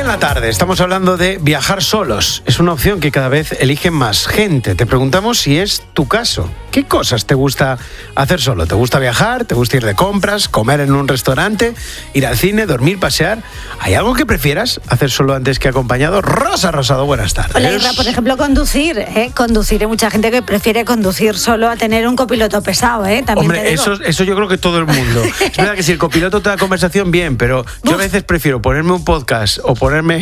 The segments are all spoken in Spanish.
en la tarde estamos hablando de viajar solos. Es una opción que cada vez eligen más gente. Te preguntamos si es tu caso. ¿Qué cosas te gusta hacer solo? ¿Te gusta viajar? ¿Te gusta ir de compras? ¿Comer en un restaurante? ¿Ir al cine? ¿Dormir? ¿Pasear? ¿Hay algo que prefieras hacer solo antes que acompañado? Rosa Rosado, buenas tardes. Hola, Irra, por ejemplo, conducir. Conducir, hay mucha gente que prefiere conducir solo a tener un copiloto pesado. También. Hombre, eso yo creo que todo el mundo. Es verdad que si el copiloto te da conversación, bien, pero yo a veces prefiero ponerme un podcast o ponerme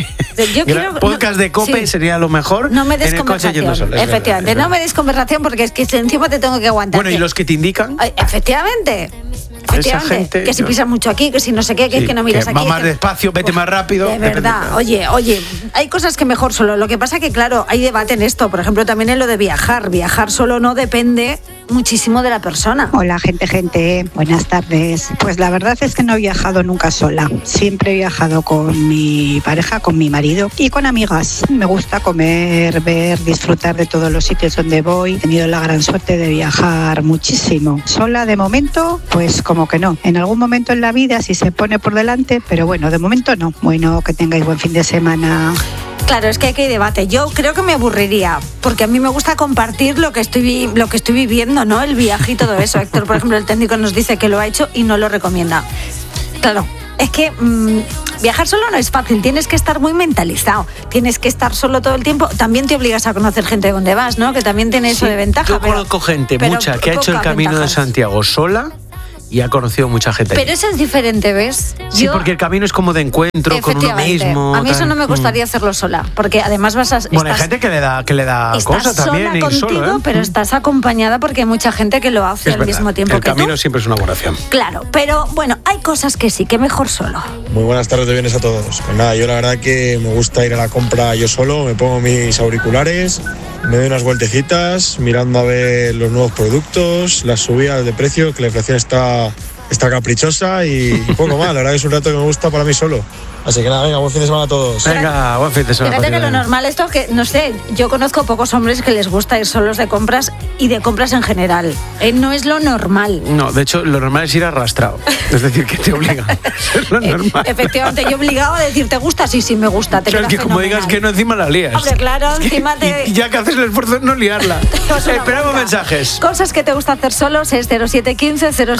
podcast de COPE, sí, sería lo mejor. No me des en el coche yendo solo. Efectivamente, no me des conversación porque es que encima te tengo que aguantar. Bueno, ¿y los que te indican? Efectivamente. Esa gente, que si pisas mucho aquí, que si no sé qué, que sí, es que no miras que aquí. Va más despacio, vete más rápido. De verdad, oye, hay cosas que mejor solo. Lo que pasa que, claro, hay debate en esto. Por ejemplo, también en lo de viajar. Viajar solo no depende muchísimo de la persona. Hola, gente. Buenas tardes. Pues la verdad es que no he viajado nunca sola. Siempre he viajado con mi pareja, con mi marido y con amigas. Me gusta comer, ver, disfrutar de todos los sitios donde voy. He tenido la gran suerte de viajar muchísimo. Sola, de momento, pues como que no. En algún momento en la vida sí se pone por delante, pero bueno, de momento no. Bueno, que tengáis buen fin de semana. Claro, es que aquí hay debate. Yo creo que me aburriría, porque a mí me gusta compartir lo que estoy viviendo, ¿no? El viaje y todo eso. Héctor, por ejemplo, el técnico nos dice que lo ha hecho y no lo recomienda. Claro, es que viajar solo no es fácil, tienes que estar muy mentalizado, tienes que estar solo todo el tiempo. También te obligas a conocer gente donde vas, ¿no? Que también tiene eso de ventaja. Yo conozco gente, mucha, que ha hecho el Camino de Santiago sola y ha conocido mucha gente. Pero eso es diferente, ¿ves? Sí, porque el camino es como de encuentro con uno mismo. A mí eso no me gustaría hacerlo sola, porque además vas a... Bueno, hay gente que le da cosa también ir contigo, solo, pero estás acompañada porque hay mucha gente que lo hace al mismo tiempo que tú. El camino siempre es una buena opción. Claro, pero bueno, hay cosas que sí, que mejor solo. Muy buenas tardes de bienes a todos. Pues nada, yo la verdad que me gusta ir a la compra yo solo, me pongo mis auriculares, me doy unas vueltecitas mirando a ver los nuevos productos, las subidas de precio, que la inflación está caprichosa y poco más. La verdad que es un rato que me gusta para mí solo. Así que nada, venga, buen fin de semana a todos. Venga, buen fin de semana. Fíjate que lo normal esto, que no sé, yo conozco pocos hombres que les gusta ir solos de compras y de compras en general. No es lo normal. No, de hecho, lo normal es ir arrastrado. Es decir, que te obligan. Es lo normal. Efectivamente, yo obligado a decir, ¿te gusta? Sí, me gusta. Te es que como digas que no, encima la lías. Hombre, claro, encima y ya que haces el esfuerzo de no liarla. Esperamos mensajes. Cosas que te gusta hacer solos es 0715